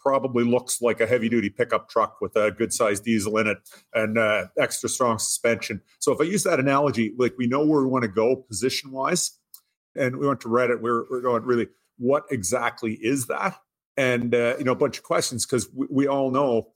probably looks like a heavy-duty pickup truck with a good-sized diesel in it and extra strong suspension. So if I use that analogy, like we know where we want to go position-wise, and we went to Reddit, we're going, really, what exactly is that? And, a bunch of questions, because we all know,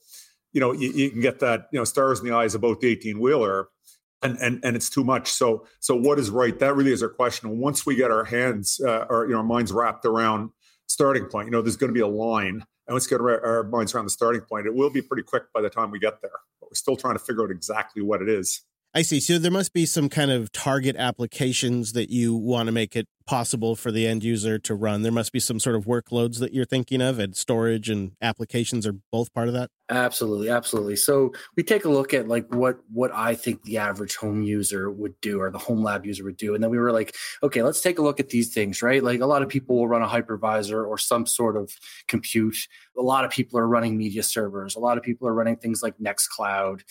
you can get that, stars in the eyes about the 18-wheeler, and it's too much. So what is right? That really is our question. And once we get our hands, our minds wrapped around starting point, there's going to be a line, and let's get our minds around the starting point. It will be pretty quick by the time we get there, but we're still trying to figure out exactly what it is. I see. So there must be some kind of target applications that you want to make it possible for the end user to run. There must be some sort of workloads that you're thinking of, and storage and applications are both part of that. Absolutely. So we take a look at like what I think the average home user would do, or the home lab user would do. And then we were like, okay, let's take a look at these things, right? Like a lot of people will run a hypervisor or some sort of compute. A lot of people are running media servers. A lot of people are running things like Nextcloud,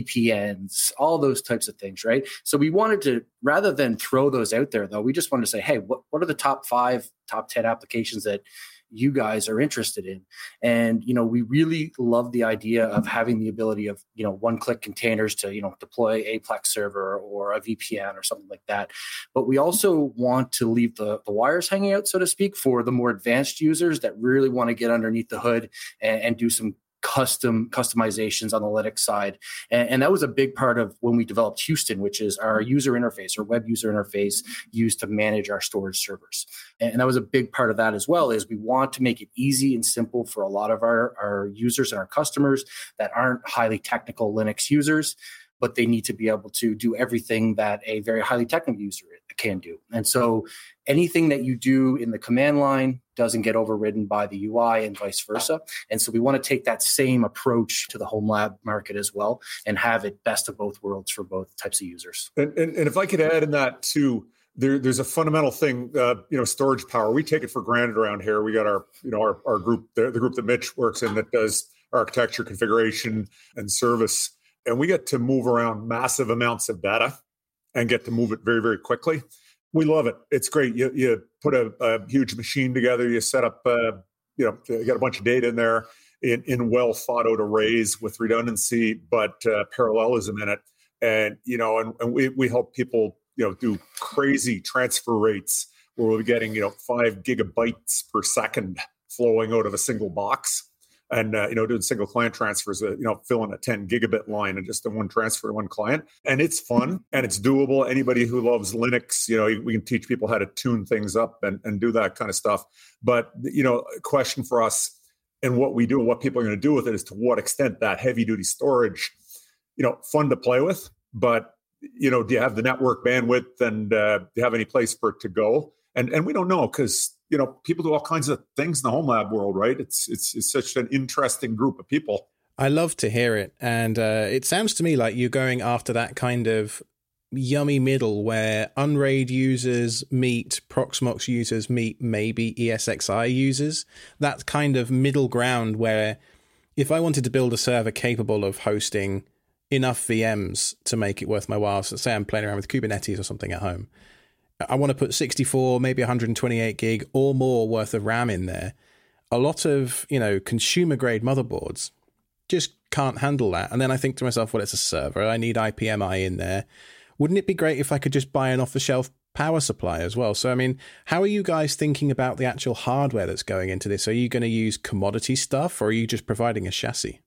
VPNs, all those types of things, right? So we wanted to, rather than throw those out there though, we just wanted to say, hey, what are the top 5, top 10 applications that you guys are interested in? And, we really love the idea of having the ability of, one-click containers to, deploy a Plex server or a VPN or something like that. But we also want to leave the wires hanging out, so to speak, for the more advanced users that really want to get underneath the hood and do some customizations on the Linux side. And that was a big part of when we developed Houston, which is our user interface or web user interface used to manage our storage servers. And that was a big part of that as well, is we want to make it easy and simple for a lot of our users and our customers that aren't highly technical Linux users, but they need to be able to do everything that a very highly technical user can do. And so anything that you do in the command line doesn't get overridden by the UI and vice versa. And so we want to take that same approach to the home lab market as well and have it best of both worlds for both types of users. And if I could add in that too, there's a fundamental thing, storage power. We take it for granted around here. We got our group, the group that Mitch works in, that does architecture, configuration, and service. And we get to move around massive amounts of data and get to move it very, very quickly. We love it. It's great. You put a huge machine together. You set up, you got a bunch of data in there in well thought out arrays with redundancy, but parallelism in it. And, and we help people, do crazy transfer rates where we're getting, 5 gigabytes per second flowing out of a single box. And, doing single client transfers, filling a 10 gigabit line and just the one transfer to one client. And it's fun and it's doable. Anybody who loves Linux, we can teach people how to tune things up and do that kind of stuff. But, a question for us and what we do and what people are going to do with it is to what extent that heavy duty storage, fun to play with, but, do you have the network bandwidth and do you have any place for it to go? And we don't know, because people do all kinds of things in the home lab world, right? It's such an interesting group of people. I love to hear it. And it sounds to me like you're going after that kind of yummy middle where Unraid users meet Proxmox users meet maybe ESXi users. That kind of middle ground where if I wanted to build a server capable of hosting enough VMs to make it worth my while, so say I'm playing around with Kubernetes or something at home, I want to put 64, maybe 128 gig or more worth of RAM in there. A lot of, consumer grade motherboards just can't handle that. And then I think to myself, well, it's a server. I need IPMI in there. Wouldn't it be great if I could just buy an off the shelf power supply as well? So, how are you guys thinking about the actual hardware that's going into this? Are you going to use commodity stuff or are you just providing a chassis?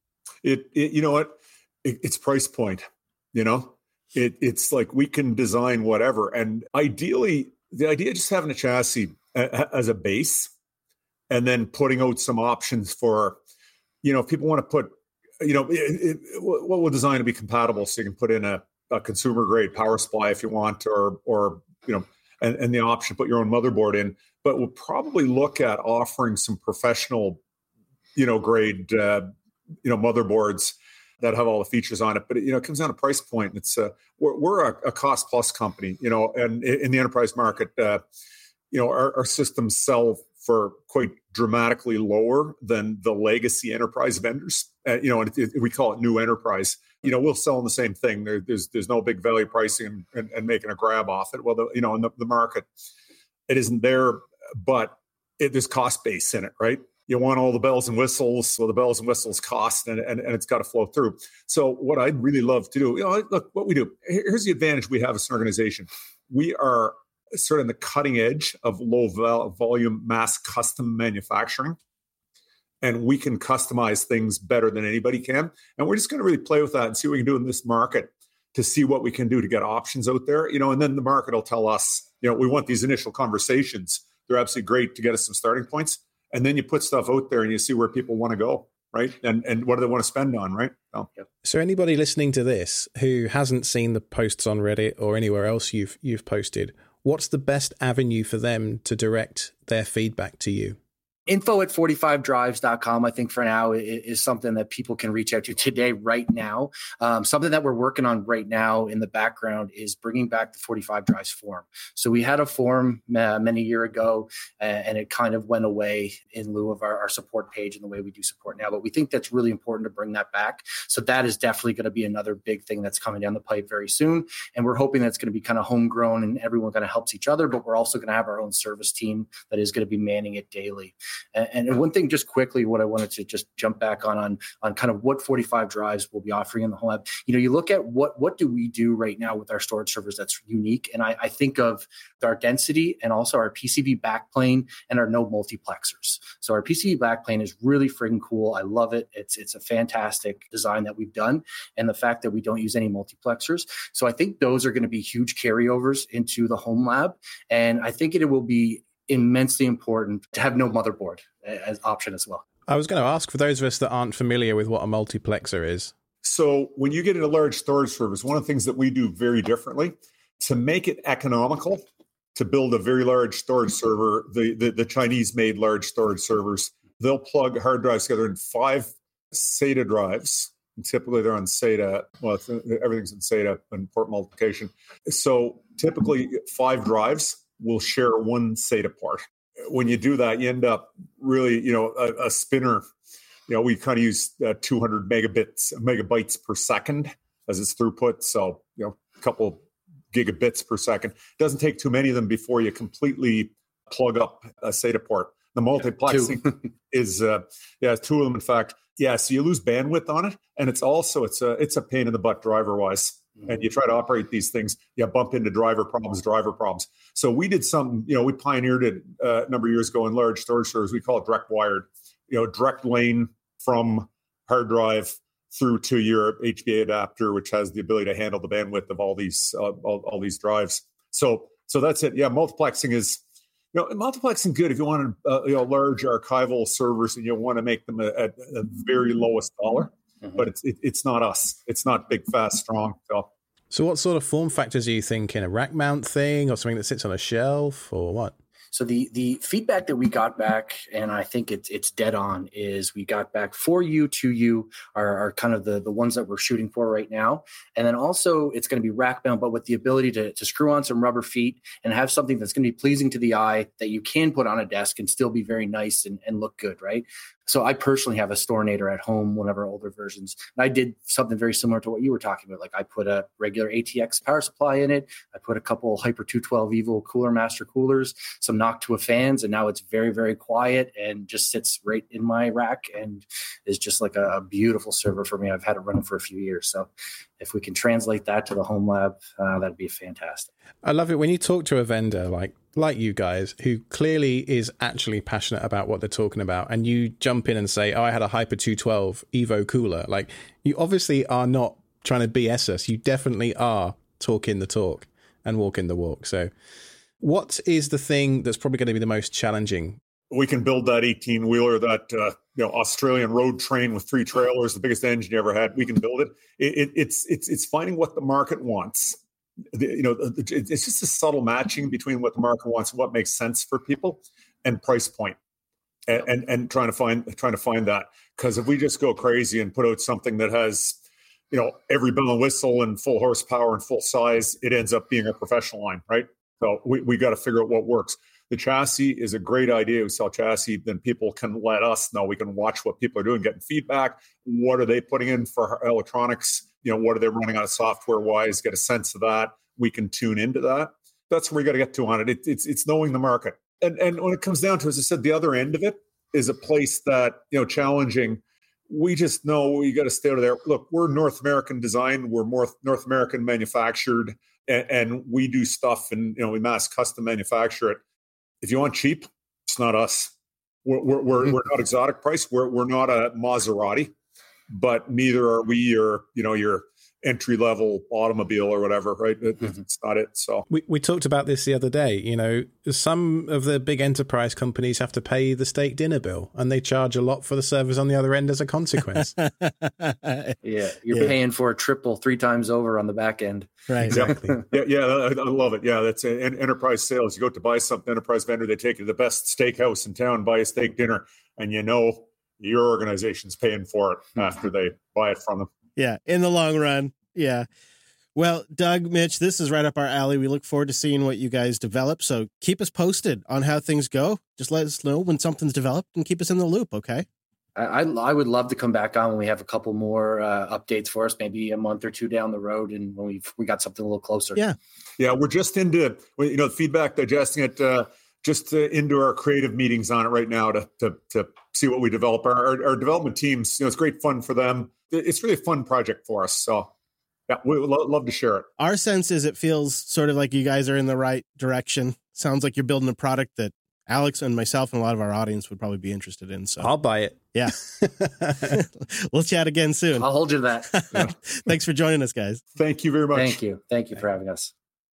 It's price point, It's like we can design whatever. And ideally, the idea of just having a chassis as a base and then putting out some options for, if people want to put, what we'll design to be compatible so you can put in a consumer grade power supply if you want, or and the option to put your own motherboard in. But we'll probably look at offering some professional, grade, motherboards that have all the features on it, but it comes down to price point. It's we're a cost plus company, and in the enterprise market, our systems sell for quite dramatically lower than the legacy enterprise vendors. And we call it new enterprise. We'll sell in the same thing. There's no big value pricing and making a grab off it. Well, in the market, it isn't there, but there's cost base in it, right? you want all the bells and whistles. Well, the bells and whistles cost, and it's got to flow through. So what I'd really love to do, look, what we do, here's the advantage we have as an organization. We are sort of in the cutting edge of low volume mass custom manufacturing. And we can customize things better than anybody can. And we're just going to really play with that and see what we can do in this market to see what we can do to get options out there. And then the market will tell us, we want these initial conversations. They're absolutely great to get us some starting points. And then you put stuff out there and you see where people want to go, right? And what do they want to spend on, right? So anybody listening to this who hasn't seen the posts on Reddit or anywhere else you've posted, what's the best avenue for them to direct their feedback to you? info@45drives.com, I think for now is something that people can reach out to today, right now. Something that we're working on right now in the background is bringing back the 45 Drives forum. So we had a forum many years ago, and it kind of went away in lieu of our support page and the way we do support now. But we think that's really important to bring that back. So that is definitely going to be another big thing that's coming down the pipe very soon. And we're hoping that's going to be kind of homegrown and everyone kind of helps each other. But we're also going to have our own service team that is going to be manning it daily. And one thing, just quickly, what I wanted to just jump back on kind of what 45 Drives will be offering in the home lab. You look at what do we do right now with our storage servers that's unique, and I think of our density and also our PCB backplane and our node multiplexers. So our PCB backplane is really friggin' cool. I love it. It's a fantastic design that we've done, and the fact that we don't use any multiplexers. So I think those are going to be huge carryovers into the home lab, and I think it will be immensely important to have no motherboard as option as well. I was going to ask, for those of us that aren't familiar with what a multiplexer is. So when you get into large storage servers, one of the things that we do very differently to make it economical to build a very large storage server, the Chinese made large storage servers, they'll plug hard drives together in 5 SATA drives. And typically they're on SATA. Well, everything's in SATA and port multiplication. So typically 5 drives will share one SATA port. When you do that, you end up really, a spinner. We kind of use 200 megabytes per second as its throughput. So, a couple gigabits per second. It doesn't take too many of them before you completely plug up a SATA port. The multiplexing is, 2 of them, in fact. Yeah, so you lose bandwidth on it. And it's also, it's a pain in the butt driver-wise. And you try to operate these things, you bump into driver problems. So we did something, we pioneered it a number of years ago in large storage servers. We call it direct wired, direct lane from hard drive through to your HBA adapter, which has the ability to handle the bandwidth of all these drives. So that's it. Yeah, multiplexing is, multiplexing good if you want large archival servers and you want to make them at the very lowest dollar. Mm-hmm. But it's not us. It's not big, fast, strong. So what sort of form factors are you thinking? A rack mount thing or something that sits on a shelf or what? So the feedback that we got back, and I think it's dead on, is we got back 4U, 2U are kind of the ones that we're shooting for right now. And then also it's going to be rack mount, but with the ability to screw on some rubber feet and have something that's going to be pleasing to the eye that you can put on a desk and still be very nice and look good, right? So I personally have a Storinator at home, one of our older versions. And I did something very similar to what you were talking about. Like I put a regular ATX power supply in it. I put a couple Hyper 212 Evo Cooler Master coolers, some Noctua fans, and now it's very, very quiet and just sits right in my rack and is just like a beautiful server for me. I've had it running for a few years. So if we can translate that to the home lab, that'd be fantastic. I love it when you talk to a vendor like you guys, who clearly is actually passionate about what they're talking about, and you jump in and say, I had a Hyper 212 Evo cooler. Like, you obviously are not trying to BS us. You definitely are talking the talk and walking the walk. So what is the thing that's probably going to be the most challenging? We can build that 18-wheeler, that Australian road train with 3 trailers, the biggest engine you ever had. We can build it. It's finding what the market wants. It's just a subtle matching between what the market wants and what makes sense for people, and price point, and trying to find that. Because if we just go crazy and put out something that has, every bell and whistle and full horsepower and full size, it ends up being a professional line, right? So we got to figure out what works. The chassis is a great idea. We sell chassis, then people can let us know. We can watch what people are doing, getting feedback. What are they putting in for electronics? What are they running on software-wise? Get a sense of that. We can tune into that. That's where we got to get to on it. It's knowing the market. And when it comes down to, as I said, the other end of it, is a place that, challenging. We just know we got to stay out of there. Look, we're North American design. We're more North American manufactured, and we do stuff and, we mass custom manufacture it. If you want cheap, it's not us. We're not exotic price. We're not a Maserati, but neither are we your entry level automobile or whatever, right? It's not it. So we talked about this the other day. Some of the big enterprise companies have to pay the steak dinner bill, and they charge a lot for the service on the other end as a consequence. You're paying for a triple 3 times over on the back end. Right. Exactly. I love it. Yeah, that's enterprise sales. You go to buy something, enterprise vendor, they take you to the best steakhouse in town, buy a steak dinner, and your organization's paying for it after they buy it from them. Yeah, in the long run. Yeah. Well, Doug, Mitch, this is right up our alley. We look forward to seeing what you guys develop. So keep us posted on how things go. Just let us know when something's developed and keep us in the loop, okay? I would love to come back on when we have a couple more updates for us, maybe a month or two down the road, and when we got something a little closer. Yeah. We're just into feedback, digesting it, just into our creative meetings on it right now to see what we develop. Our development teams, it's great fun for them. It's really a fun project for us. So, yeah, we would love to share it. Our sense is it feels sort of like you guys are in the right direction. Sounds like you're building a product that Alex and myself and a lot of our audience would probably be interested in. So I'll buy it. Yeah. We'll chat again soon. I'll hold you to that. Yeah. Thanks for joining us, guys. Thank you very much. Thank you for having us.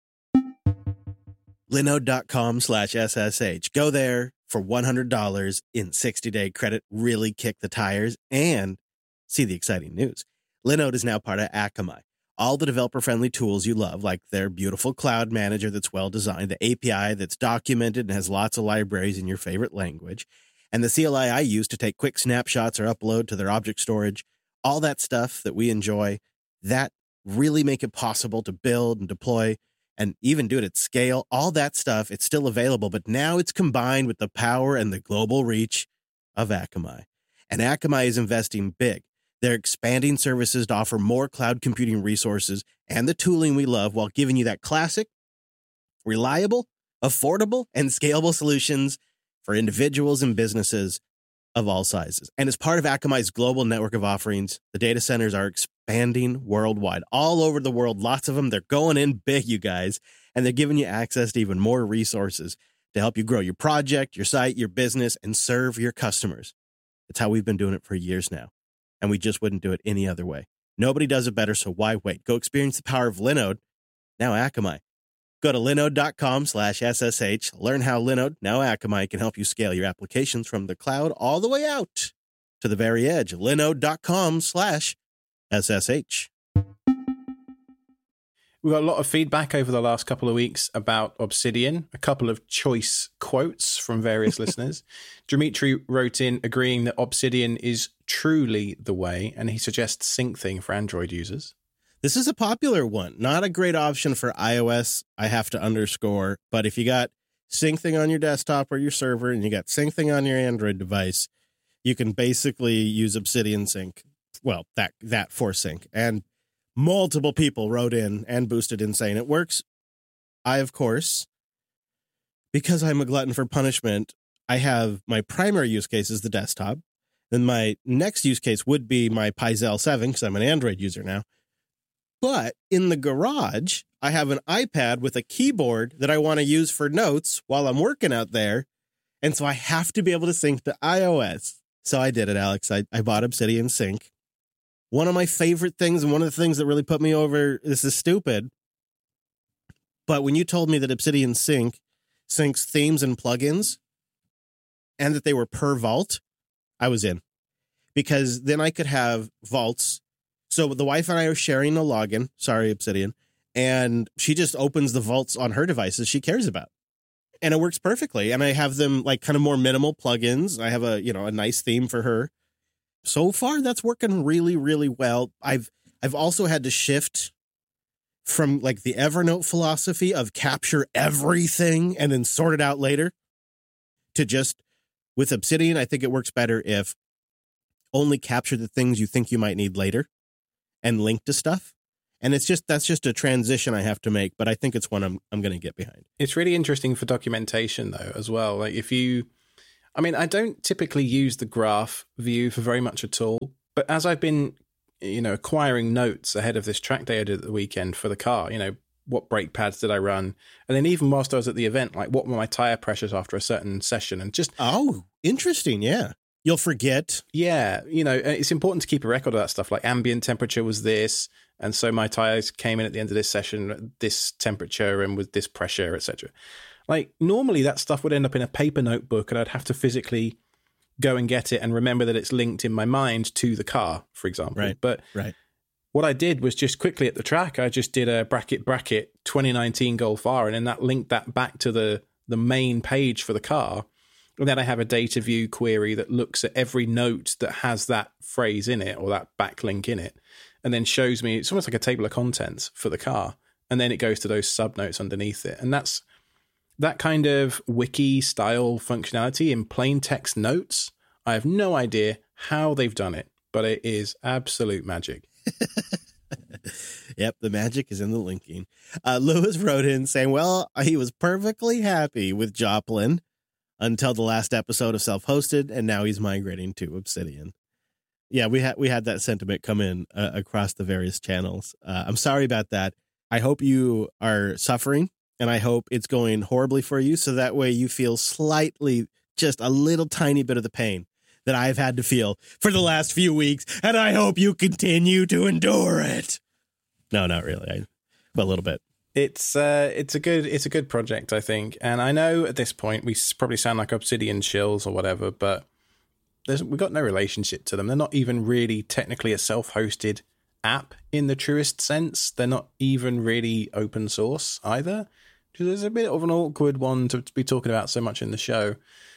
Linode.com/SSH. Go there for $100 in 60-day credit. Really kick the tires and see the exciting news. Linode is now part of Akamai. All the developer-friendly tools you love, like their beautiful cloud manager that's well-designed, the API that's documented and has lots of libraries in your favorite language, and the CLI I use to take quick snapshots or upload to their object storage, all that stuff that we enjoy, that really make it possible to build and deploy and even do it at scale. All that stuff, it's still available, but now it's combined with the power and the global reach of Akamai. And Akamai is investing big. They're expanding services to offer more cloud computing resources and the tooling we love while giving you that classic, reliable, affordable, and scalable solutions for individuals and businesses of all sizes. And as part of Akamai's global network of offerings, the data centers are expanding worldwide, all over the world. Lots of them. They're going in big, you guys, and they're giving you access to even more resources to help you grow your project, your site, your business, and serve your customers. It's how we've been doing it for years now, and we just wouldn't do it any other way. Nobody does it better, so why wait? Go experience the power of Linode, now Akamai. Go to linode.com/SSH. Learn how Linode, now Akamai, can help you scale your applications from the cloud all the way out to the very edge. Linode.com/SSH. We got a lot of feedback over the last couple of weeks about Obsidian, a couple of choice quotes from various listeners. Dimitri wrote in agreeing that Obsidian is truly the way, and he suggests SyncThing for Android users. This is a popular one. Not a great option for iOS, I have to underscore. But if you got SyncThing on your desktop or your server and you got SyncThing on your Android device, you can basically use Obsidian Sync. Well, that for sync. And multiple people wrote in and boosted in saying it works. I, of course, because I'm a glutton for punishment, I have my primary use case is the desktop. Then my next use case would be my Pizel 7 because I'm an Android user now. But in the garage, I have an iPad with a keyboard that I want to use for notes while I'm working out there. And so I have to be able to sync to iOS. So I did it, Alex. I bought Obsidian Sync. One of my favorite things, and one of the things that really put me over, this is stupid, but when you told me that Obsidian Sync syncs themes and plugins and that they were per vault, I was in. Because then I could have vaults. So the wife and I are sharing a login. Sorry, Obsidian. And she just opens the vaults on her devices she cares about. And it works perfectly. And I have them like kind of more minimal plugins. I have a nice theme for her. So far, that's working really, really well. I've also had to shift from like the Evernote philosophy of capture everything and then sort it out later to just with Obsidian. I think it works better if only capture the things you think you might need later and link to stuff. And that's just a transition I have to make, but I think it's one I'm going to get behind. It's really interesting for documentation though, as well. Like I mean, I don't typically use the graph view for very much at all, but as I've been, acquiring notes ahead of this track day I did at the weekend for the car, what brake pads did I run? And then even whilst I was at the event, like what were my tire pressures after a certain session? And just... Oh, interesting. Yeah. You'll forget. Yeah. It's important to keep a record of that stuff. Like ambient temperature was this. And so my tires came in at the end of this session at this temperature and with this pressure, etc. Like normally that stuff would end up in a paper notebook and I'd have to physically go and get it and remember that it's linked in my mind to the car, for example. Right. But what I did was just quickly at the track, I just did a bracket 2019 Golf R, and then that linked that back to the main page for the car. And then I have a data view query that looks at every note that has that phrase in it or that backlink in it, and then shows me, it's almost like a table of contents for the car. And then it goes to those sub notes underneath it. And that's that kind of wiki style functionality in plain text notes. I have no idea how they've done it, but it is absolute magic. Yep, the magic is in the linking. Lewis wrote in saying, well, he was perfectly happy with Joplin until the last episode of Self-Hosted, and now he's migrating to Obsidian. Yeah, we had that sentiment come in across the various channels. I'm sorry about that. I hope you are suffering, and I hope it's going horribly for you, so that way you feel slightly, just a little tiny bit of the pain that I've had to feel for the last few weeks, and I hope you continue to endure it. No, not really. But a little bit. It's a good project, I think, and I know at this point we probably sound like Obsidian shills or whatever, but we've got no relationship to them. They're not even really technically a self-hosted app in the truest sense. They're not even really open source either. There's a bit of an awkward one to be talking about so much in the show,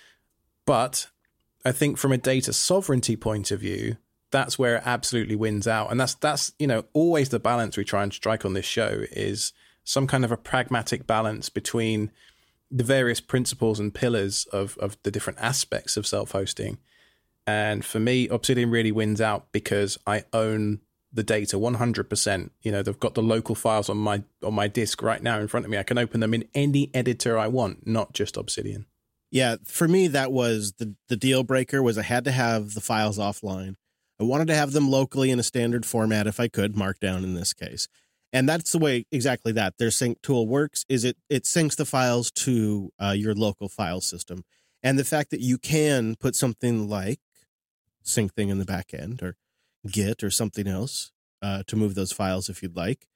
but I think from a data sovereignty point of view, that's where it absolutely wins out. And that's always the balance we try and strike on this show, is some kind of a pragmatic balance between the various principles and pillars of the different aspects of self-hosting. And for me, Obsidian really wins out because I own the data 100%. They've got the local files on my disk right now in front of me. I can open them in any editor I want, not just Obsidian. Yeah, for me, that was the deal breaker. Was I had to have the files offline. I wanted to have them locally in a standard format if I could, Markdown in this case. And that's the way exactly that their sync tool works, is it syncs the files to your local file system. And the fact that you can put something like Syncthing in the back end or Git or something else to move those files if you'd like,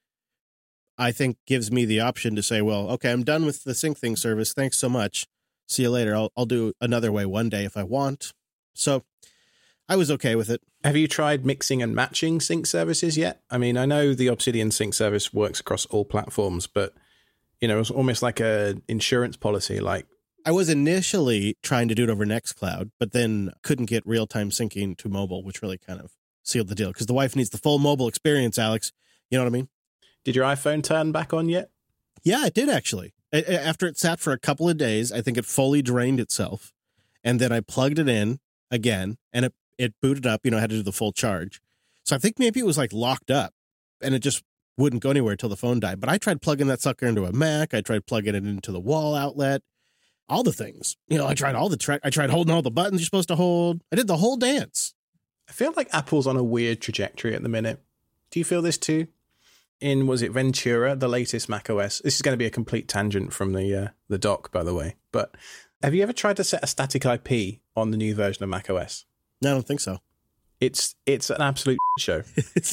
I think gives me the option to say, well, okay, I'm done with the Syncthing service. Thanks so much. See you later. I'll do another way one day if I want. So I was okay with it. Have you tried mixing and matching sync services yet? I mean, I know the Obsidian sync service works across all platforms, but it's almost like an insurance policy. Like, I was initially trying to do it over Nextcloud, but then couldn't get real-time syncing to mobile, which really kind of sealed the deal because the wife needs the full mobile experience, Alex. You know what I mean? Did your iPhone turn back on yet? Yeah, it did actually. After it sat for a couple of days, I think it fully drained itself. And then I plugged it in again and it booted up, I had to do the full charge. So I think maybe it was like locked up and it just wouldn't go anywhere until the phone died. But I tried plugging that sucker into a Mac. I tried plugging it into the wall outlet, all the things. I tried I tried holding all the buttons you're supposed to hold. I did the whole dance. I feel like Apple's on a weird trajectory at the minute. Do you feel this too? Was it Ventura, the latest macOS? This is going to be a complete tangent from the doc, by the way. But have you ever tried to set a static IP on the new version of macOS? No, I don't think so. It's an absolute show.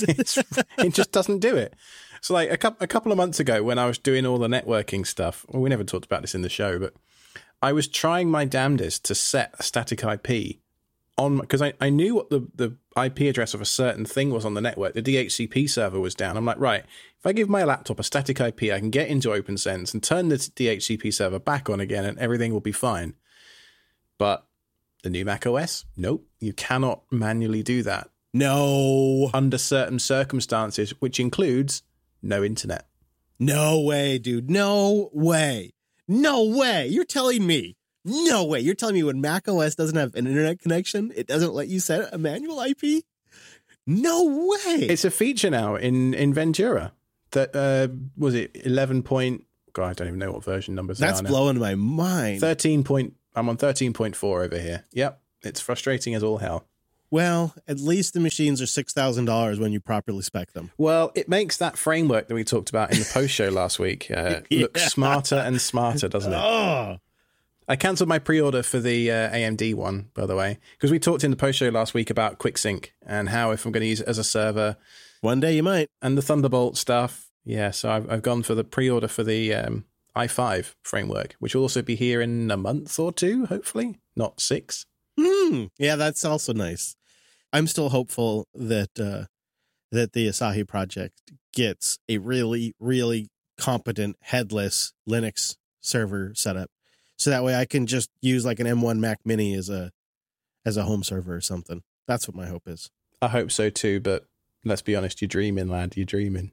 It just doesn't do it. So like a couple of months ago when I was doing all the networking stuff, well, we never talked about this in the show, but I was trying my damnedest to set a static IP on, because I knew what the IP address of a certain thing was on the network. The DHCP server was down. I'm like, right, if I give my laptop a static IP, I can get into OpenSense and turn the DHCP server back on again and everything will be fine. But the new macOS, nope, you cannot manually do that. No. Under certain circumstances, which includes no internet. No way, dude. No way. No way. You're telling me. No way. You're telling me when macOS doesn't have an internet connection, it doesn't let you set a manual IP? No way. It's a feature now in Ventura. That was it 11 point... God, I don't even know what version numbers That's are now. blowing my mind. 13 point... I'm on 13.4 over here. Yep, it's frustrating as all hell. Well, at least the machines are $6,000 when you properly spec them. Well, it makes that framework that we talked about in the post show last week look smarter and smarter, doesn't it? Oh, I cancelled my pre-order for the AMD one, by the way, because we talked in the post show last week about QuickSync and how if I'm going to use it as a server. one day you might. And the Thunderbolt stuff. Yeah, so I've gone for the pre-order for the i5 framework, which will also be here in a month or two, hopefully, not 6. Yeah, that's also nice. I'm still hopeful that the Asahi project gets a really, really competent headless Linux server setup, so that way I can just use like an M1 Mac Mini as a home server or something. That's what my hope is. I hope so too, but let's be honest, you're dreaming, lad. You're dreaming.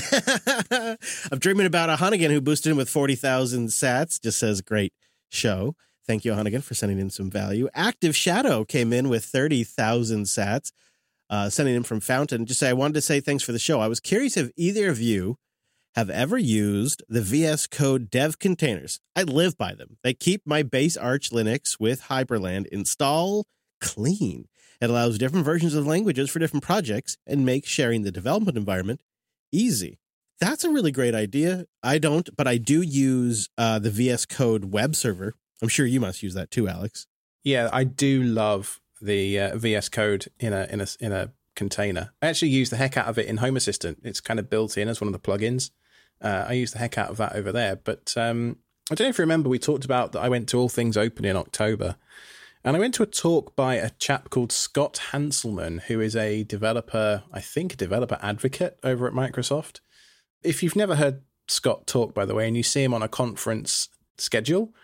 I'm dreaming about a Hunnigan who boosted in with 40,000 sats. Just says, great show. Thank you, Hunnigan, for sending in some value. Active Shadow came in with 30,000 sats, sending in from Fountain. Just say, I wanted to say thanks for the show. I was curious if either of you have ever used the VS Code dev containers. I live by them. They keep my base Arch Linux with Hyperland install clean. It allows different versions of languages for different projects and makes sharing the development environment easy. That's a really great idea. I don't, but I do use the VS Code web server. I'm sure you must use that too, Alex. Yeah, I do love the VS Code in a container. I actually use the heck out of it in Home Assistant. It's kind of built in as one of the plugins. I use the heck out of that over there. But I don't know if you remember, we talked about that I went to All Things Open in October. And I went to a talk by a chap called Scott Hanselman, who is a developer, I think a developer advocate over at Microsoft. If you've never heard Scott talk, by the way, and you see him on a conference schedule,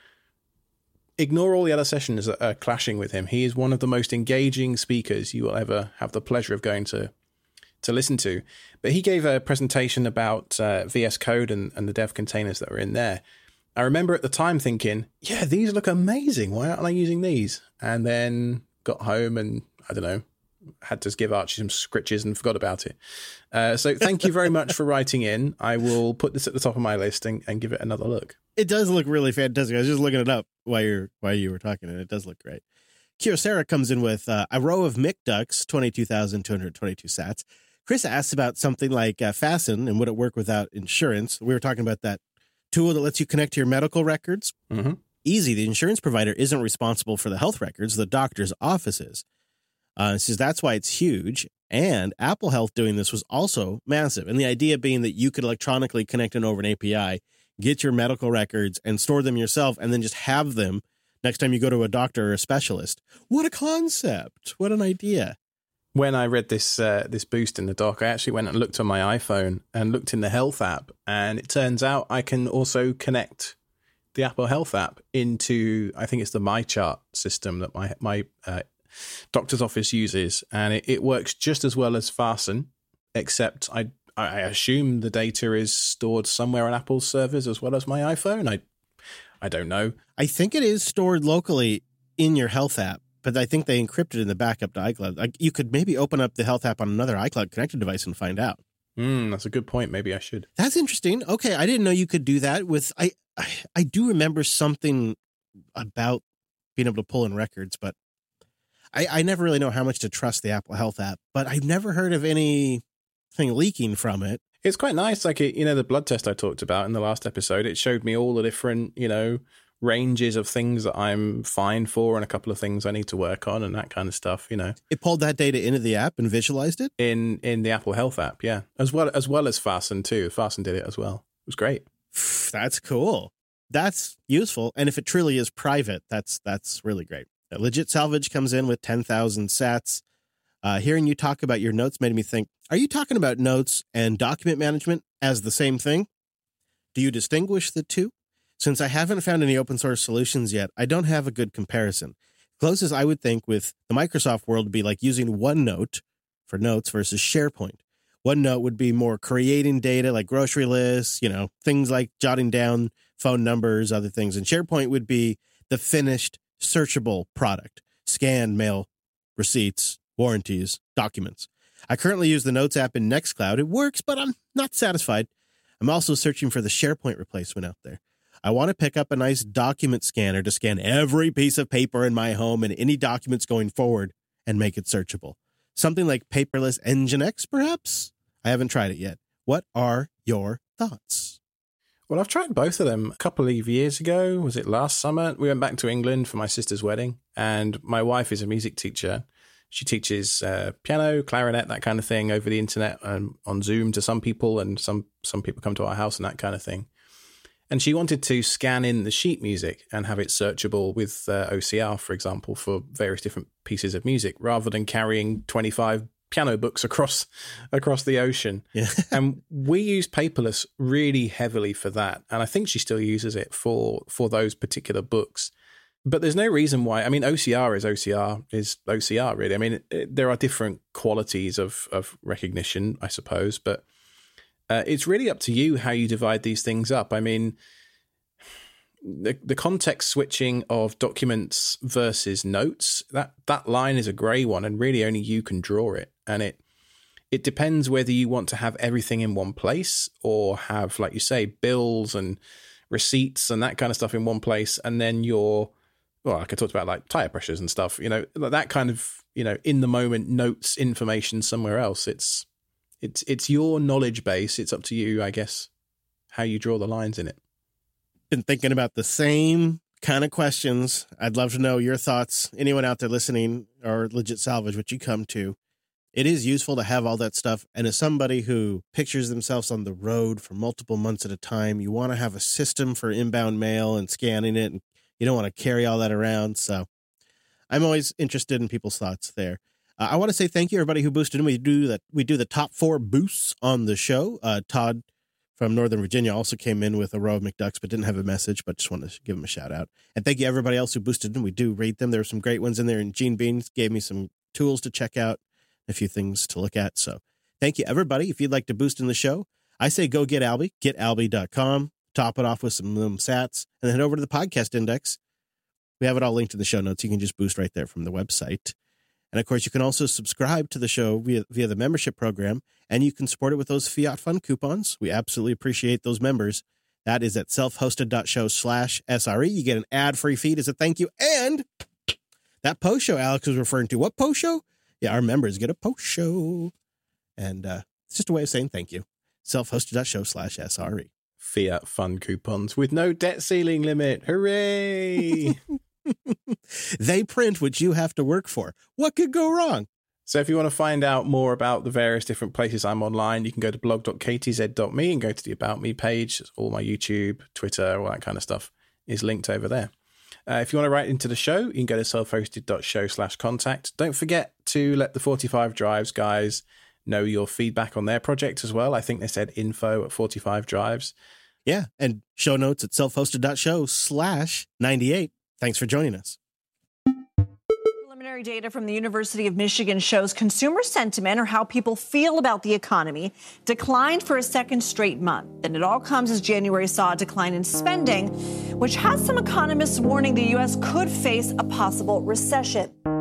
ignore all the other sessions that are clashing with him. He is one of the most engaging speakers you will ever have the pleasure of going to listen to. But he gave a presentation about VS Code and the dev containers that were in there. I remember at the time thinking, yeah, these look amazing. Why aren't I using these? And then got home and, I don't know, had to give Archie some scritches and forgot about it. So thank you very much for writing in. I will put this at the top of my list and give it another look. It does look really fantastic. I was just looking it up while you were talking, and it does look great. Kyocera comes in with a row of Mick Ducks, 22,222 sats. Chris asked about something like Fasten and would it work without insurance? We were talking about that tool that lets you connect to your medical records. Mm-hmm. Easy. The insurance provider isn't responsible for the health records. The doctor's office is. Says that's why it's huge. And Apple Health doing this was also massive. And the idea being that you could electronically connect in over an API, get your medical records and store them yourself, and then just have them next time you go to a doctor or a specialist. What a concept. What an idea. When I read this boost in the doc, I actually went and looked on my iPhone and looked in the Health app. And it turns out I can also connect the Apple Health app into, I think it's the MyChart system that my doctor's office uses. And it works just as well as Fasten, except I assume the data is stored somewhere on Apple's servers as well as my iPhone. I don't know. I think it is stored locally in your Health app, but I think they encrypt it in the backup to iCloud. Like you could maybe open up the Health app on another iCloud connected device and find out. That's a good point. Maybe I should. That's interesting. Okay, I didn't know you could do that with. I do remember something about being able to pull in records, but I never really know how much to trust the Apple Health app. But I've never heard of anything leaking from it. It's quite nice. Like the blood test I talked about in the last episode, it showed me all the different ranges of things that I'm fine for and a couple of things I need to work on and that kind of stuff. It pulled that data into the app and visualized it in the Apple Health app, yeah, as well as Fasten too. Fasten did it as well. It was great. That's cool. That's useful, and if it truly is private, that's really great. Legit Salvage comes in with 10,000 sats. Hearing you talk about your notes made me think: are you talking about notes and document management as the same thing? Do you distinguish the two? Since I haven't found any open source solutions yet, I don't have a good comparison. Closest I would think with the Microsoft world would be like using OneNote for notes versus SharePoint. OneNote would be more creating data like grocery lists, things like jotting down phone numbers, other things. And SharePoint would be the finished searchable product, scanned mail, receipts, warranties, documents. I currently use the Notes app in Nextcloud. It works, but I'm not satisfied. I'm also searching for the SharePoint replacement out there. I want to pick up a nice document scanner to scan every piece of paper in my home and any documents going forward and make it searchable. Something like paperless Nginx, perhaps? I haven't tried it yet. What are your thoughts? Well, I've tried both of them a couple of years ago. Was it last summer? We went back to England for my sister's wedding, and my wife is a music teacher. She teaches piano, clarinet, that kind of thing over the internet and on Zoom to some people, and some people come to our house and that kind of thing. And she wanted to scan in the sheet music and have it searchable with OCR, for example, for various different pieces of music, rather than carrying 25 piano books across the ocean. Yeah. And we use paperless really heavily for that. And I think she still uses it for those particular books. But there's no reason why. I mean, OCR is OCR, really. I mean, there are different qualities of recognition, I suppose, but it's really up to you how you divide these things up. I mean, the context switching of documents versus notes, that line is a gray one, and really only you can draw it. And it depends whether you want to have everything in one place or have, like you say, bills and receipts and that kind of stuff in one place, and then like I talked about, like tire pressures and stuff, that kind of, in the moment notes information somewhere else. It's your knowledge base. It's up to you, I guess, how you draw the lines in it. Been thinking about the same kind of questions. I'd love to know your thoughts. Anyone out there listening or Legit Salvage, what you come to. It is useful to have all that stuff. And as somebody who pictures themselves on the road for multiple months at a time, you want to have a system for inbound mail and scanning it. And you don't want to carry all that around. So I'm always interested in people's thoughts there. I want to say thank you, everybody who boosted in. We do the top 4 boosts on the show. Todd from Northern Virginia also came in with a row of McDucks, but didn't have a message, but just wanted to give him a shout out. And thank you everybody else who boosted in. We do read them. There were some great ones in there, and Gene Beans gave me some tools to check out, a few things to look at. So thank you, everybody. If you'd like to boost in the show, I say go get Albie, getalby.com, top it off with some sats, and then head over to the podcast index. We have it all linked in the show notes. You can just boost right there from the website. And of course, you can also subscribe to the show via the membership program, and you can support it with those Fiat Fund coupons. We absolutely appreciate those members. That is at selfhosted.show/SRE. You get an ad-free feed as a thank you. And that post show Alex was referring to, what post show? Yeah, our members get a post show. And it's just a way of saying thank you. Selfhosted.show/SRE. Fiat Fund coupons with no debt ceiling limit. Hooray! They print what you have to work for. What could go wrong? So if you want to find out more about the various different places I'm online, you can go to blog.ktz.me and go to the About Me page. All my YouTube, Twitter, all that kind of stuff is linked over there. If you want to write into the show, you can go to selfhosted.show/contact. Don't forget to let the 45 Drives guys know your feedback on their project as well. I think they said info@45 Drives. Yeah, and show notes at selfhosted.show/98. Thanks for joining us. Preliminary data from the University of Michigan shows consumer sentiment, or how people feel about the economy, declined for a second straight month. And it all comes as January saw a decline in spending, which has some economists warning the U.S. could face a possible recession.